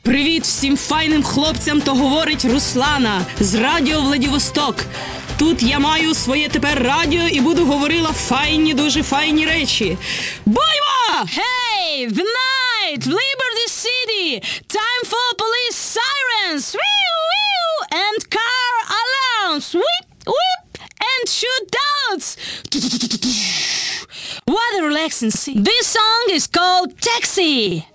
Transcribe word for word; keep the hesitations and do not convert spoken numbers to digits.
Привіт всім файним хлопцям, то говорить Руслана з радіо Владивосток. Тут я маю своє тепер радіо і буду говорила файні, дуже файні речі. Боймо! Hey, the night, Liberty City, time for police sirens, wee wee, and car alarms, whip whip, and shootouts. What a relaxing scene. This song is called Taxi.